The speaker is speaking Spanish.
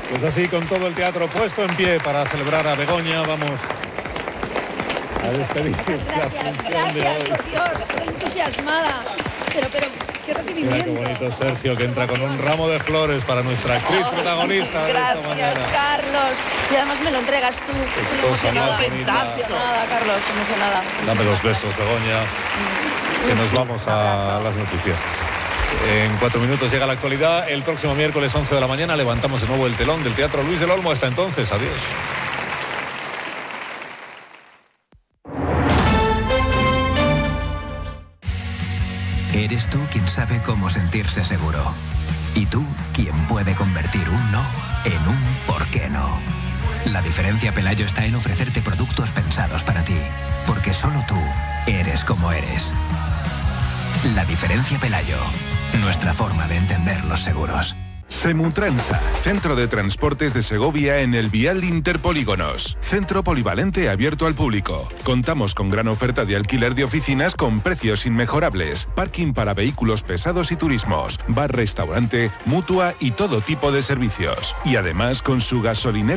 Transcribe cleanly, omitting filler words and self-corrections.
Pues así, con todo el teatro puesto en pie para celebrar a Begoña, vamos a despedir la función de hoy. Por Dios, estoy entusiasmada. Pero, qué recibimiento. Mira qué bonito Sergio, que entra con un ramo de flores para nuestra actriz protagonista de esta mañana. Gracias, Carlos. Y además me lo entregas tú. Estoy emocionada, Carlos, emocionada. Dame los besos, Begoña, que nos vamos a las noticias. En 4 minutos llega la actualidad. El próximo miércoles 11 de la mañana levantamos de nuevo el telón del Teatro Luis del Olmo. Hasta entonces, adiós. Eres tú quien sabe cómo sentirse seguro. Y tú quien puede convertir un no en un ¿por qué no? La diferencia Pelayo está en ofrecerte productos pensados para ti. Porque solo tú eres como eres. La diferencia Pelayo. Nuestra forma de entender los seguros. Semutransa, centro de transportes de Segovia en el Vial Interpolígonos. Centro polivalente abierto al público. Contamos con gran oferta de alquiler de oficinas con precios inmejorables. Parking para vehículos pesados y turismos. Bar, restaurante, mutua y todo tipo de servicios. Y además con su gasolinera